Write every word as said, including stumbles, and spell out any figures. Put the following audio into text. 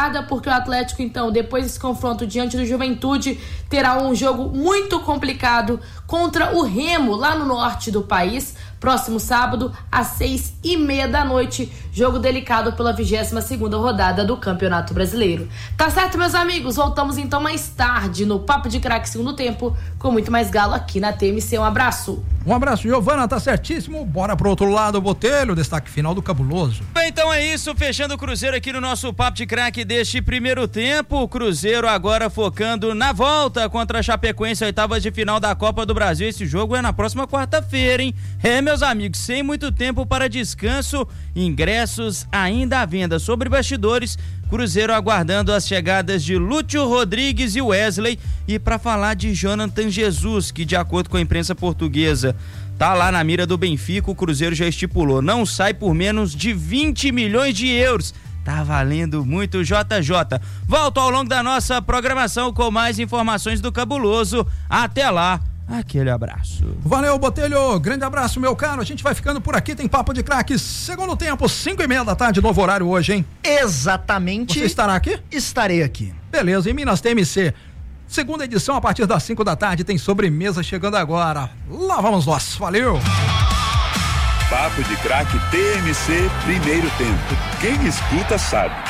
complicada, porque o Atlético, então, depois desse confronto diante do Juventude, terá um jogo muito complicado contra o Remo, lá no norte do país, próximo sábado, às seis e meia da noite, jogo delicado pela vigésima segunda rodada do Campeonato Brasileiro. Tá certo, meus amigos? Voltamos então mais tarde no Papo de Craque Segundo Tempo, com muito mais galo aqui na T M C. Um abraço. Um abraço, Giovana, tá certíssimo. Bora pro outro lado, Botelho, destaque final do Cabuloso. Bem, então é isso, fechando o Cruzeiro aqui no nosso Papo de Craque deste primeiro tempo. O Cruzeiro agora focando na volta contra a Chapecoense, oitavas de final da Copa do Brasil. Esse jogo é na próxima quarta-feira, hein? É, meus amigos, sem muito tempo para descanso, ingressos ainda à venda. Sobre bastidores, Cruzeiro aguardando as chegadas de Lúcio Rodrigues e Wesley, e para falar de Jonathan Jesus, que de acordo com a imprensa portuguesa tá lá na mira do Benfica, o Cruzeiro já estipulou, não sai por menos de vinte milhões de euros. Tá valendo muito, J J. Volto ao longo da nossa programação com mais informações do Cabuloso. Até lá. Aquele abraço. Valeu, Botelho. Grande abraço, meu caro. A gente vai ficando por aqui. Tem Papo de Craque. Segundo tempo, cinco e meia da tarde, novo horário hoje, hein? Exatamente. Você estará aqui? Estarei aqui. Beleza, em Minas T M C. Segunda edição, a partir das cinco da tarde, tem sobremesa chegando agora. Lá vamos nós. Valeu. Papo de Craque T M C, primeiro tempo. Quem escuta sabe.